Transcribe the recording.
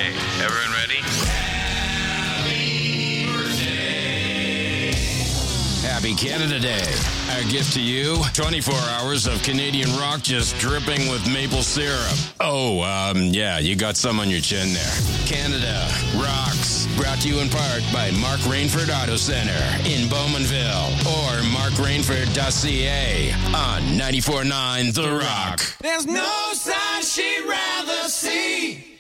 Okay, everyone ready? Happy Canada Day. Our gift to you, 24 hours of Canadian rock just dripping with maple syrup. Yeah, you got some on your chin there. Canada rocks. Brought to you in part by Mark Rainford Auto Center in Bowmanville or markrainford.ca on 94.9 The Rock. There's no sign she'd rather see.